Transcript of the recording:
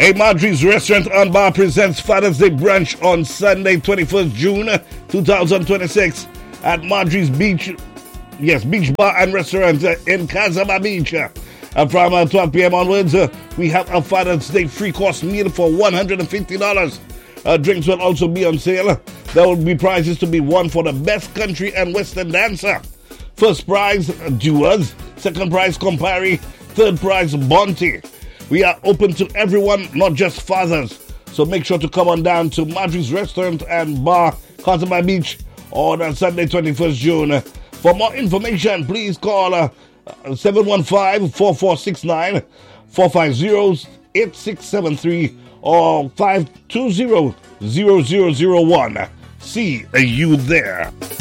Hey, Marjorie's Restaurant and Bar presents Father's Day Brunch on Sunday, 21st June 2026 at Marjorie's Beach Bar and Restaurant in Casaba Beach. From 12 p.m. onwards, we have a Father's Day free-course meal for $150. Drinks will also be on sale. There will be prizes to be won for the best country and western dancer. First prize, Duas. Second prize, Campari. Third prize, Bonte. We are open to everyone, not just fathers. So make sure to come on down to Marjorie's Restaurant and Bar, Casaba Beach, on Sunday, 21st June. For more information, please call 715-4469, 450-8673, or 520-0001. See you there.